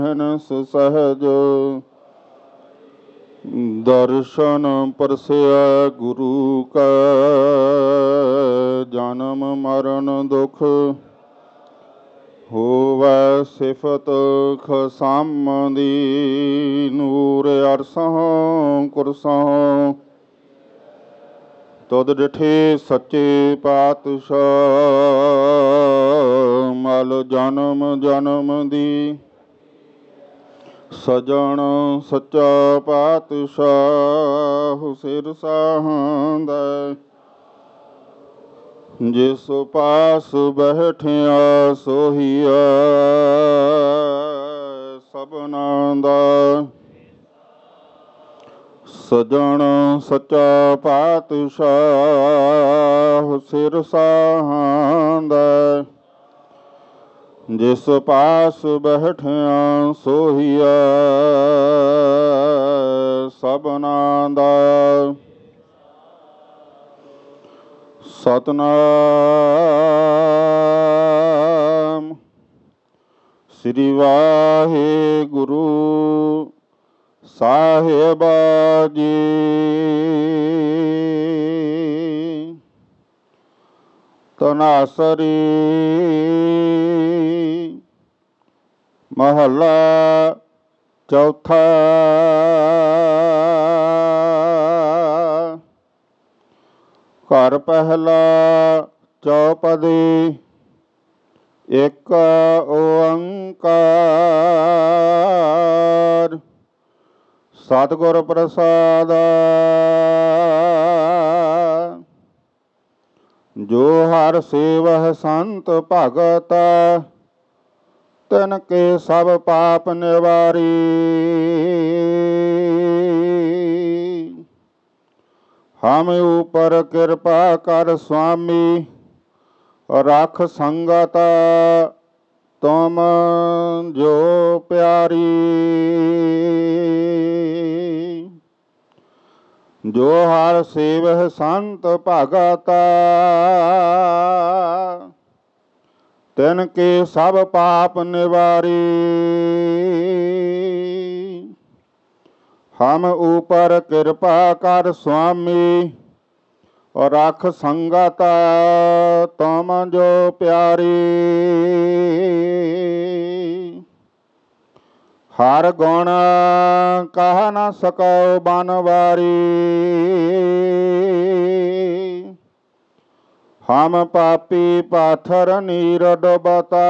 सहज दर्शन परसिया गुरु का। जन्म मरण दुख होवै सिफत खसामदी। नूर अरसहों कुरसहों तुद डिठे सच्चे पातशाह। मल जन्म जन्म दी सजन सच्चा पातशाह। सिर साहांदा जिस पास बैठिया सोहिया। सबना दा सजन सच्चा पातशाह। सिर साहांदा जिस पास बैठिया सोहिया। सबना दा सतनाम। श्री वाहिगुरु साहिबा जी। तनासरी महला चौथा। घर पहला चौपदी। एक ओंकार सतगुर प्रसाद। जो हर सेवह संत भगत तिनके सब पाप निवारी। हम ऊपर कृपा कर स्वामी रख संगत तुम जो प्यारी। जो हर सेवह संत भगत तिनके सब पाप निवारी। हम ऊपर कृपा कर स्वामी और रख संगत तुम जो प्यारी। हर गुण कह न सको बनवारी। हम पापी पाथर नीर डुबता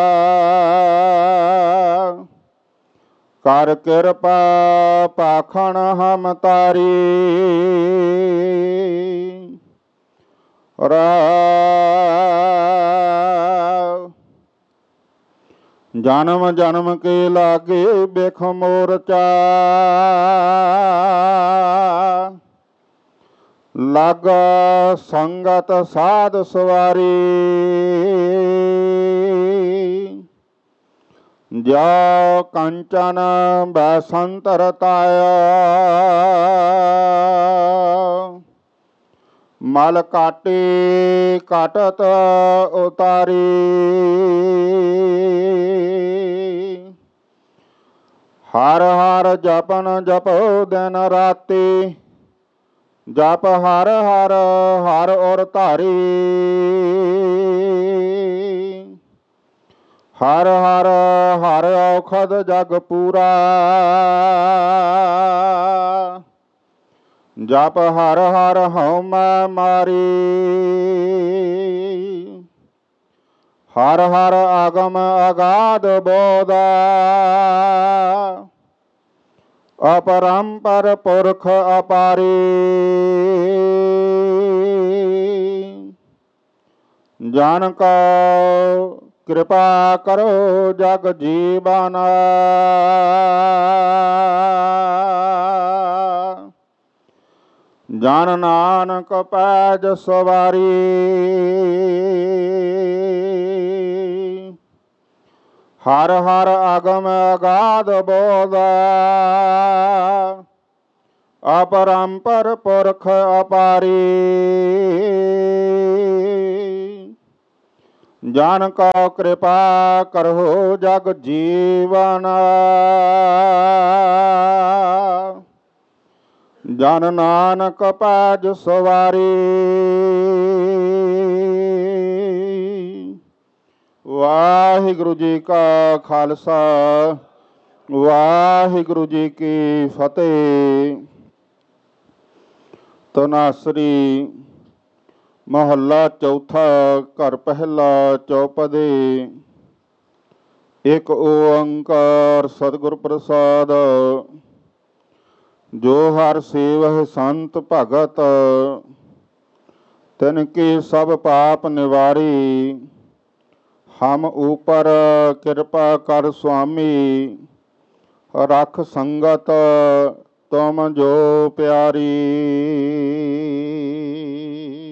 कर कृपा पाखण हम तारी। जन्म जन्म के लागे बिख मोरचा। लागा संगत साध सवारी। जाओ कंचन बैसंतर ताया। मल काटे काटत उतारी। हर हर जपन जपो दिन राति। जप हर हर हर और धारी। हर हर हर औखद जग पूरा। जप हर हर हउमै मारी। हर हर आगम अगाध बोधा। अपरंपर पुरख अपारी। जान को कृपा करो जग जीवन। जान नानक पैज सवारी। हर हर आगम अगाध बोध। अपरंपर पुरख अपारी। ਜਾਨ ਕੋ ਕਿਰਪਾ ਕਰਹੁ ਜਗ ਜੀਵਨ। ਜਨ ਨਾਨਕ ਪੈਜ ਸਵਾਰੀ। ਵਾਹਿਗੁਰੂ ਜੀ ਕਾ ਖਾਲਸਾ ਵਾਹਿਗੁਰੂ ਜੀ ਕੀ ਫਤਿਹ। ਤਨਾਸਰੀ ਮਹੱਲਾ ਚੌਥਾ। ਘਰ ਪਹਿਲਾ ਚੌਪਦੇ। ਇੱਕ ਓੰਕਾਰ ਸਤਿਗੁਰ ਪ੍ਰਸਾਦ। ਜੋ ਹਰ ਸੇਵਹਿ ਸੰਤ ਭਗਤ। ਤਿਨ ਕੀ ਸਭ ਪਾਪ ਨਿਵਾਰੀ। ਹਮ ਊਪਰ ਕਿਰਪਾ ਕਰ ਸੁਆਮੀ। ਰਖ ਸੰਗਤ ਤੁਮ ਜੋ ਪਿਆਰੀ।